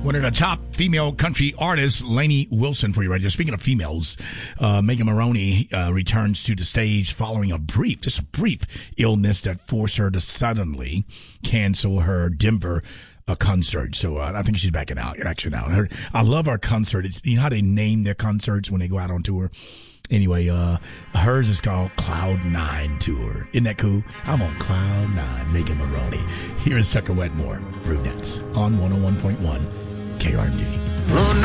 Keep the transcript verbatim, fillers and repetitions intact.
One of the top female country artists, Lainey Wilson, for you right here. Speaking of females, uh, Megan Moroney uh, returns to the stage following a brief, just a brief illness that forced her to suddenly cancel her Denver uh, concert. So uh, I think she's back in out, action now. Her, I love our concert. It's, you know how they name their concerts when they go out on tour? Anyway, uh, hers is called Cloud Nine Tour. Isn't that cool? I'm on Cloud Nine, Megan Moroney. Here is Tucker Wetmore, Brunettes, on one oh one point one K R M D.